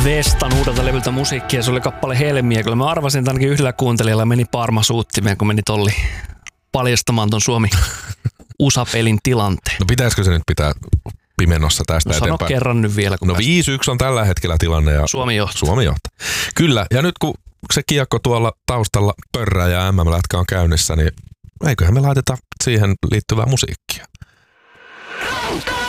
Vestan uudelta levyltä musiikkia, se oli kappale Helmiä. Kyllä mä arvasin, että ainakin yhdellä kuuntelijalla meni Parma suuttimeen, kun meni Tolli paljastamaan ton Suomi-USA-pelin tilanteen. No pitäisikö se nyt pitää pimennossa tästä eteenpäin? Sano kerran nyt vielä. No 5-1 on tällä hetkellä tilanne ja Suomi johtaa. Suomi johtaa. Kyllä, ja nyt kun se kiekko tuolla taustalla pörrää ja MM-lätkä on käynnissä, niin eiköhän me laiteta siihen liittyvää musiikkia.